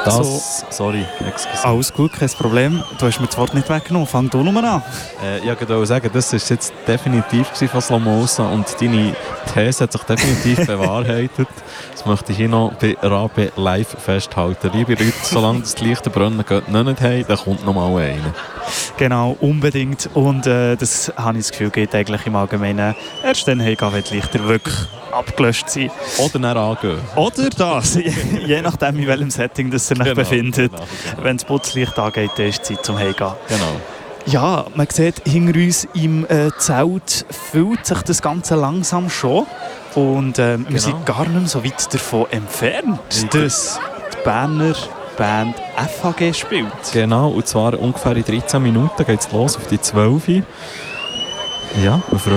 Sorry, excuse. Alles gut, kein Problem. Du hast mir das Wort nicht weggenommen. Fang du nur an. Ich wollte sagen, das war jetzt definitiv von Slomosa und deine These hat sich definitiv bewahrheitet. Das möchte ich hier noch bei Rabe live festhalten. Liebe Leute, solange das leichte Brennen noch nicht haben, dann kommt noch mal einer. Genau, unbedingt. Und das habe ich das Gefühl, geht eigentlich im Allgemeinen erst dann heimgehen, wenn die Lichter wirklich abgelöscht sind. Oder dann angehen. Oder das, je nachdem in welchem Setting das ihr euch befindet. Genau. Wenn das Putzlicht angeht, dann ist es Zeit zum Heimgehen. Genau. Ja, man sieht hinter uns im Zelt fühlt sich das Ganze langsam schon. Und wir sind gar nicht mehr so weit davon entfernt, dass die Berner Band FHG spielt. Genau, und zwar ungefähr in 13 Minuten geht es los auf die 12. Ja, wir freuen